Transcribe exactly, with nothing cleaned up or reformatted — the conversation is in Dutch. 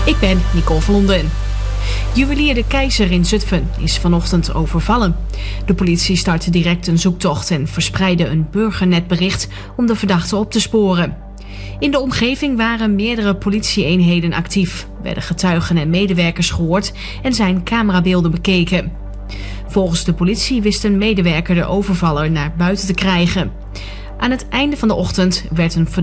Ik ben Nicole van Londen. Juwelier De Keizer in Zutphen is vanochtend overvallen. De politie startte direct een zoektocht en verspreidde een burgernetbericht om de verdachte op te sporen. In de omgeving waren meerdere politieeenheden actief, werden getuigen en medewerkers gehoord en zijn camerabeelden bekeken. Volgens de politie wist een medewerker de overvaller naar buiten te krijgen. Aan het einde van de ochtend werd een